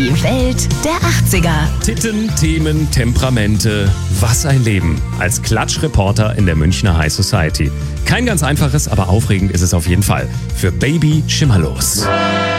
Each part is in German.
Die Welt der 80er. Titten, Themen, Temperamente. Was ein Leben als Klatschreporter in der Münchner High Society. Kein ganz einfaches, aber aufregend ist es auf jeden Fall. Für Baby Schimmerlos.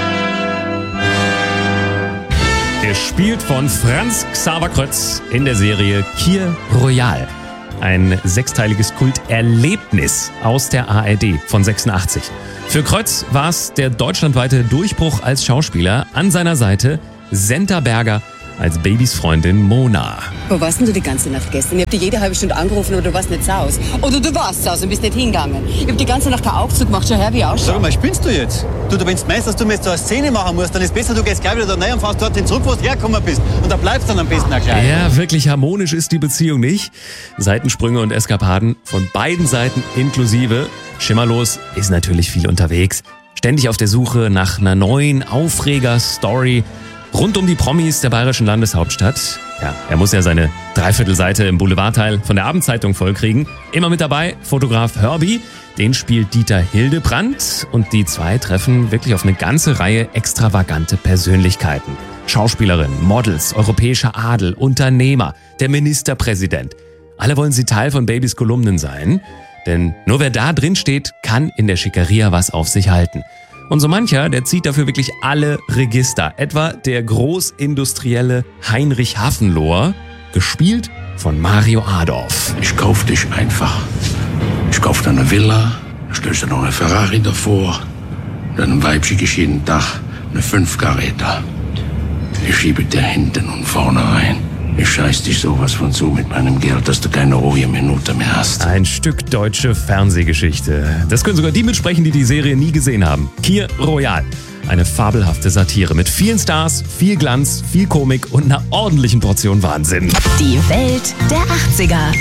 Gespielt von Franz Xaver Krötz in der Serie Kir Royal. Ein sechsteiliges Kulterlebnis aus der ARD von 86. Für Krötz war es der deutschlandweite Durchbruch als Schauspieler. An seiner Seite Senta Berger als Babys Freundin Mona. Wo warst denn du die ganze Nacht gestern? Ich hab dich jede halbe Stunde angerufen, aber du warst nicht zu Hause. Oder du warst zu Hause und bist nicht hingegangen. Ich hab die ganze Nacht keinen Aufzug gemacht, schon her wie ausschaut. Sag mal, spinnst du jetzt? Du, wenn du meinst, dass du mir jetzt so eine Szene machen musst, dann ist besser, du gehst gleich wieder da rein und fährst dorthin zurück, wo du hergekommen bist. Und da bleibst dann am besten auch gleich. Ja, wirklich harmonisch ist die Beziehung nicht. Seitensprünge und Eskapaden von beiden Seiten inklusive. Schimmerlos ist natürlich viel unterwegs. Ständig auf der Suche nach einer neuen Aufreger-Story rund um die Promis der bayerischen Landeshauptstadt. Ja, er muss ja seine Dreiviertelseite im Boulevardteil von der Abendzeitung vollkriegen. Immer mit dabei Fotograf Herbie, den spielt Dieter Hildebrandt. Und die zwei treffen wirklich auf eine ganze Reihe extravagante Persönlichkeiten. Schauspielerinnen, Models, europäischer Adel, Unternehmer, der Ministerpräsident. Alle wollen sie Teil von Babys Kolumnen sein. Denn nur wer da drin steht, kann in der Schickeria was auf sich halten. Und so mancher, der zieht dafür wirklich alle Register. Etwa der Großindustrielle Heinrich Hafenlohr, gespielt von Mario Adorf. Ich kauf dich einfach. Ich kauf dir eine Villa, stellst dir noch eine Ferrari davor, dann Weibchen ich jeden Tag eine 5-Karäter. Ich schiebe dir hinten und vorne rein. Ich scheiß dich sowas von zu mit meinem Geld, dass du keine ruhige Minute mehr hast. Ein Stück deutsche Fernsehgeschichte. Das können sogar die mitsprechen, die die Serie nie gesehen haben. Kir Royal. Eine fabelhafte Satire mit vielen Stars, viel Glanz, viel Komik und einer ordentlichen Portion Wahnsinn. Die Welt der 80er.